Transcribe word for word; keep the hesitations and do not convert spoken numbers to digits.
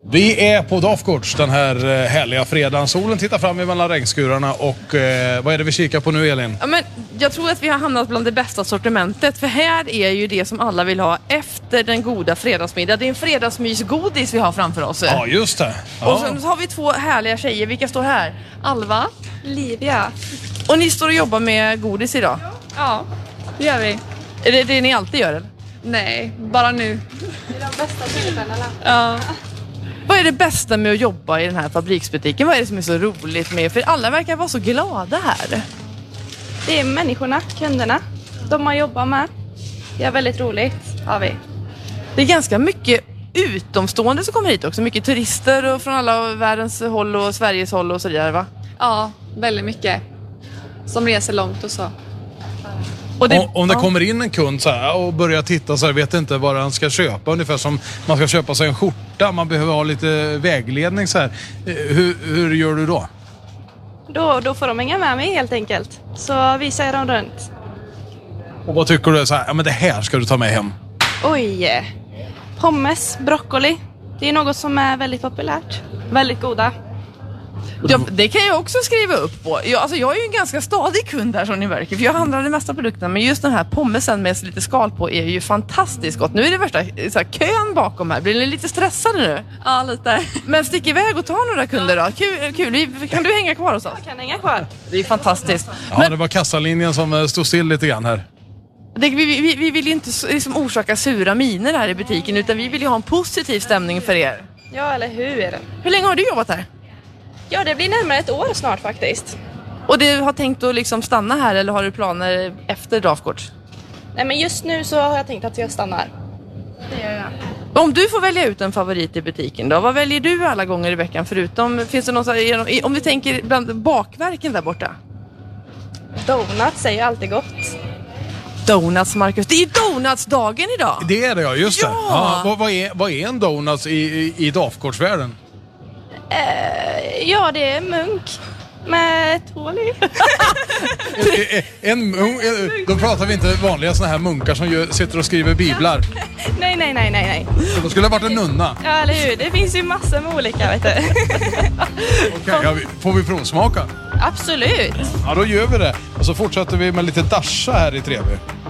Vi är på Dafgårds den här härliga fredagen. Solen tittar fram mellan regnskurarna och eh, vad är det vi kikar på nu, Elin? Ja, men jag tror att vi har hamnat bland det bästa sortimentet, för här är ju det som alla vill ha efter den goda fredagsmiddag. Det är en fredagsmysgodis vi har framför oss. Ja, just det. Ja. Och så har vi två härliga tjejer. Vilka står här? Alva? Livia. Och ni står och jobbar med godis idag? Ja, det gör vi. Är det det ni alltid gör, eller? Nej, bara nu. Det är de bästa tillfällena. Ja. Vad är det bästa med att jobba i den här fabriksbutiken? Vad är det som är så roligt med? För alla verkar vara så glada här. Det är människorna, kunderna. De man jobbar med. Det är väldigt roligt, har vi. Det är ganska mycket utomstående som kommer hit också. Mycket turister och från alla världens håll och Sveriges håll och så där, va? Ja, väldigt mycket. Som reser långt och så. Och det, om, om det ja. kommer in en kund så här och börjar titta så här, vet inte vad han ska köpa, ungefär som man ska köpa sig en skjorta, man behöver ha lite vägledning så här. Hur, hur gör du då? då? Då får de hänga med mig helt enkelt. Så visar jag dem runt. Och vad tycker du så här, ja men det här ska du ta med hem? Oj, pommes, broccoli. Det är något som är väldigt populärt. Väldigt goda. Ja, det kan jag också skriva upp på. Jag, alltså jag är ju en ganska stadig kund här som ni märker. För jag handlar de mesta produkterna. Men just den här pommesen med lite skal på är ju fantastiskt gott. Nu är det värsta så här, kön bakom här. Blir ni lite stressade nu? Ja, lite. Men stick iväg och ta några kunder då. Kul, kul. Kan du hänga kvar hos oss? Jag kan hänga kvar. Det är fantastiskt. Ja, men, det var kassalinjen som stod still lite grann här. Det, vi, vi, vi vill ju inte liksom orsaka sura miner här i butiken. Utan vi vill ju ha en positiv stämning för er. Ja, eller hur? Hur länge har du jobbat här? Ja, det blir närmare ett år snart faktiskt. Och du har tänkt att liksom stanna här eller har du planer efter Dafgårds? Nej, men just nu så har jag tänkt att jag stannar. Det gör jag. Om du får välja ut en favorit i butiken då, vad väljer du alla gånger i veckan förutom, finns det någon så här, om vi tänker bland bakverken där borta? Donuts är ju alltid gott. Donuts, Marcus. Det är ju donutsdagen idag. Det är det, ja, just det. Ja. Ja, vad, vad, är, vad är en donuts i, i, i Dafgårdsvärlden? Eh, ja, det är munk med ett hål i. en munk, då pratar vi inte vanliga såna här munkar som ju sitter och skriver biblar. Nej, nej, nej, nej, nej. Då skulle det varit en nunna. Ja, eller hur? Det finns ju massor med olika, vet du. Okej, ja, får vi provsmaka? Absolut. Ja, då gör vi det. Och så fortsätter vi med lite dasha här i Trevlig.